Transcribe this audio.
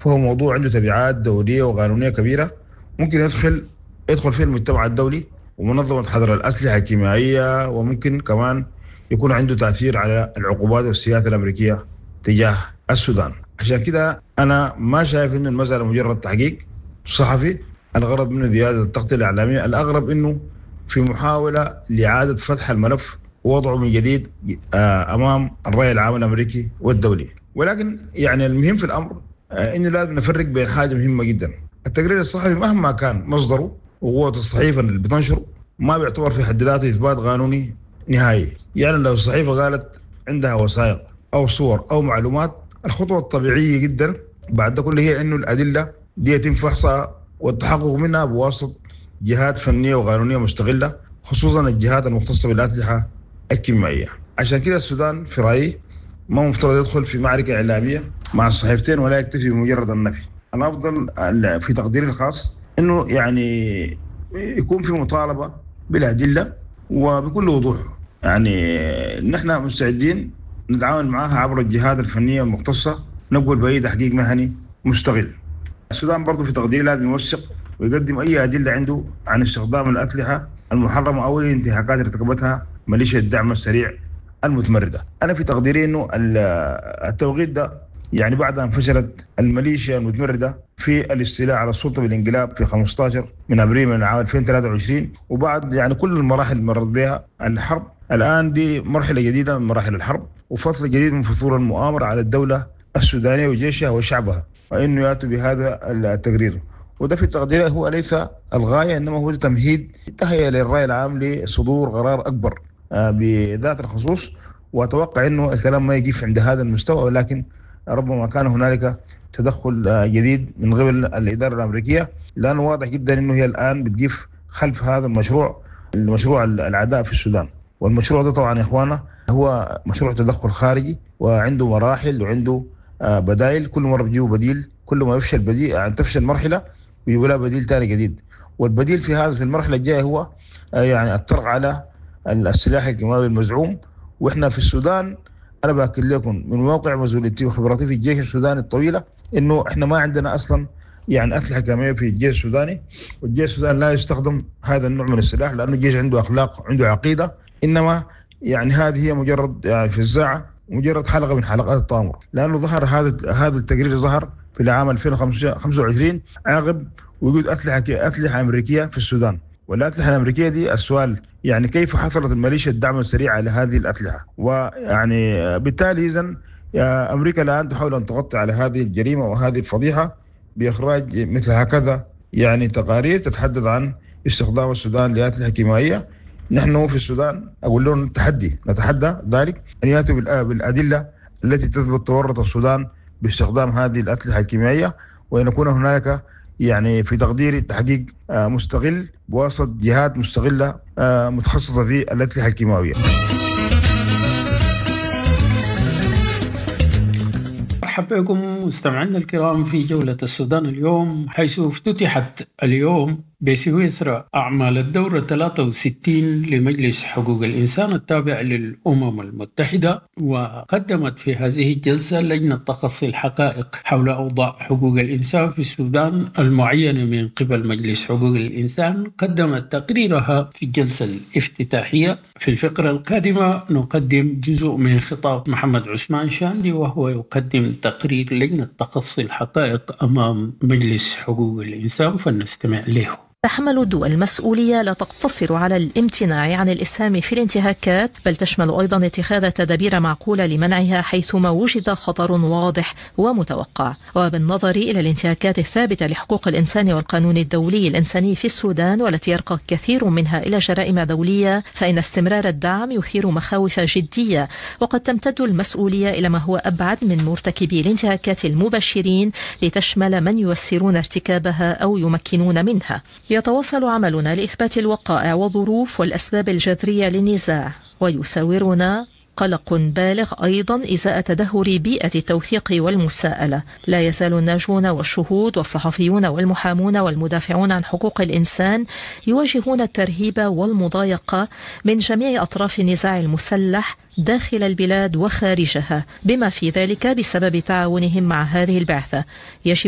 فهو موضوع عنده تبعات دولية وقانونية كبيرة، ممكن يدخل فيه المجتمع الدولي ومنظمة حظر الأسلحة الكيميائية، وممكن كمان يكون عنده تأثير على العقوبات والسياسة الأمريكية تجاه السودان. عشان كده أنا ما شايف إنه المسألة مجرد تحقيق صحفي الغرض منه زيادة التغطية الإعلامية، الأغرب إنه في محاولة لإعادة فتح الملف ووضعه من جديد أمام الرأي العام الأمريكي والدولي. ولكن يعني المهم في الأمر إنه لازم نفرق بين حاجة مهمة جدا. التقرير الصحفي مهما كان مصدره وقوة الصحيفة اللي بتنشره ما بيعتبر في حد ذاته إثبات قانوني نهائي. يعني لو الصحيفة قالت عندها وثائق أو صور أو معلومات، الخطوة الطبيعية جدا بعد ده كله هي إنه الأدلة دي يتم فحصها والتحقق منها بواسطة جهات فنية وقانونية مستقلة، خصوصا الجهات المختصة بالأسلحة الكيميائية. عشان كده السودان في رأيي ما مفترض يدخل في معركة إعلامية مع الصحيفتين ولا يكتفي بمجرد النفي. أنا أفضل في تقديري الخاص إنه يعني يكون في مطالبة بالأدلة وبكل وضوح. يعني نحن مستعدين نتعاون معها عبر الجهات الفنية المختصة، نقبل بأي تحقيق مهني مستقل. السودان برضو في تقديري لازم يوثق ويقدم أي أدلة عنده عن استخدام الأسلحة المحرمة أو أي انتهاكات ارتكبتها ميليشيا الدعم السريع المتمردة. أنا في تقديري إنه التوقيت ده يعني بعد أن فشلت الميليشيا المتمردة في الاستيلاء على السلطة بالانقلاب في 15 من أبريل من عام 2023، وبعد يعني كل المراحل اللي مرت بها الحرب، الآن دي مرحلة جديدة من مراحل الحرب وفصل جديد من فصول المؤامرة على الدولة السودانية وجيشها وشعبها، وإنه يأتوا بهذا التقرير. وده في تقديره هو ليس الغاية، إنما هو تمهيد تهيئة للرأي العام لصدور قرار أكبر بذات الخصوص. وأتوقع إنه الكلام ما يقف عند هذا المستوى، ولكن ربما كان هنالك تدخل جديد من قبل الإدارة الأمريكية، لأنه واضح جدا إنه هي الآن بتقف خلف هذا المشروع العداء في السودان. والمشروع ده طبعا يا إخوانا هو مشروع تدخل خارجي وعنده مراحل وعنده بدائل، كل مرة بيجيبوا بديل، كل ما يفشل بديل يعني تفشل مرحلة ويجيبوا لها بديل تاني جديد. والبديل في المرحلة الجاية هو يعني الطرق على السلاح الكيماوي المزعوم. وإحنا في السودان أنا بأكد لكم من موقع مسؤوليتي وخبراتي في الجيش السوداني الطويلة إنه إحنا ما عندنا أصلا يعني أسلحة كيماوية في الجيش السوداني، والجيش السوداني لا يستخدم هذا النوع من السلاح لأنه الجيش عنده أخلاق عنده عقيدة. إنما يعني هذه هي مجرد يعني فزاعة، مجرد حلقة من حلقات التآمر، لأنه ظهر هذا التقرير ظهر في العام 2025 عقب وجود أسلحة أمريكية في السودان. والأسلحة الأمريكية دي السؤال يعني كيف حصلت الميليشيا الدعم السريع على هذه الأسلحة؟ ويعني بالتالي إذن أمريكا الآن تحاول أن تغطي على هذه الجريمة وهذه الفضيحة بإخراج مثل هكذا يعني تقارير تتحدث عن استخدام السودان لأسلحة كيميائية. نحن في السودان أقول لهم نتحدى ذلك أن يأتوا بالأدلة التي تثبت تورط السودان باستخدام هذه الأسلحة الكيميائية، وأن يكون هنالك يعني في تقديري تحقيق مستقل بواسطة جهات مستقلة متخصصة في الأسلحة الكيماوية. مرحبا بكم مستمعينا الكرام في جولة السودان اليوم، حيث افتتحت اليوم بسويسرا أعمال الدورة 63 لمجلس حقوق الإنسان التابع للأمم المتحدة. وقدمت في هذه الجلسة لجنة تقصي الحقائق حول أوضاع حقوق الإنسان في السودان المعينة من قبل مجلس حقوق الإنسان، قدمت تقريرها في الجلسة الافتتاحية. في الفقرة القادمة نقدم جزء من خطاب محمد عثمان شاندي، وهو يقدم تقرير لجنة تقصي الحقائق أمام مجلس حقوق الإنسان، فلنستمع له. تحمل الدول المسؤولية لا تقتصر على الامتناع عن الإسهام في الانتهاكات، بل تشمل أيضا اتخاذ تدابير معقولة لمنعها حيثما وجد خطر واضح ومتوقع. وبالنظر إلى الانتهاكات الثابتة لحقوق الإنسان والقانون الدولي الإنساني في السودان، والتي يرقى كثير منها إلى جرائم دولية، فإن استمرار الدعم يثير مخاوف جدية، وقد تمتد المسؤولية إلى ما هو أبعد من مرتكبي الانتهاكات المباشرين لتشمل من ييسرون ارتكابها أو يمكنون منها. يتواصل عملنا لإثبات الوقائع والظروف والأسباب الجذرية للنزاع، ويساورنا قلق بالغ أيضا إزاء تدهور بيئة التوثيق والمساءلة. لا يزال الناجون والشهود والصحفيون والمحامون والمدافعون عن حقوق الإنسان يواجهون الترهيب والمضايقة من جميع أطراف النزاع المسلح داخل البلاد وخارجها، بما في ذلك بسبب تعاونهم مع هذه البعثة. يجب